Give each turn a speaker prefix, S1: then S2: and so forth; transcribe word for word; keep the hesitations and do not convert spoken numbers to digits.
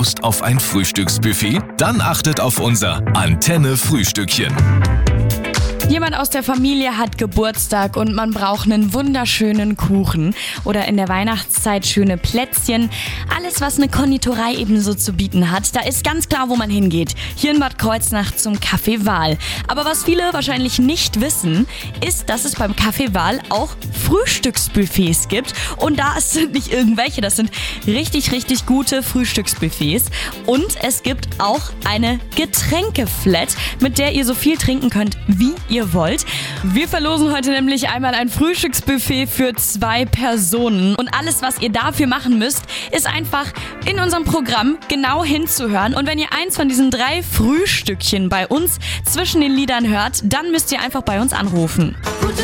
S1: Lust auf ein Frühstücksbuffet? Dann achtet auf unser Antenne-Frühstückchen.
S2: Jemand aus der Familie hat Geburtstag und man braucht einen wunderschönen Kuchen oder in der Weihnachtszeit schöne Plätzchen. Alles, was eine Konditorei ebenso zu bieten hat, da ist ganz klar, wo man hingeht. Hier in Bad Kreuznach zum Café Wahl. Aber was viele wahrscheinlich nicht wissen, ist, dass es beim Café Wahl auch Frühstücksbuffets gibt. Und da sind nicht irgendwelche, das sind richtig, richtig gute Frühstücksbuffets. Und es gibt auch eine Getränkeflat, mit der ihr so viel trinken könnt, wie ihr wollt. Wir verlosen heute nämlich einmal ein Frühstücksbuffet für zwei Personen. Und alles, was ihr dafür machen müsst, ist einfach in unserem Programm genau hinzuhören. Und wenn ihr eins von diesen drei Frühstückchen bei uns zwischen den Liedern hört, dann müsst ihr einfach bei uns anrufen.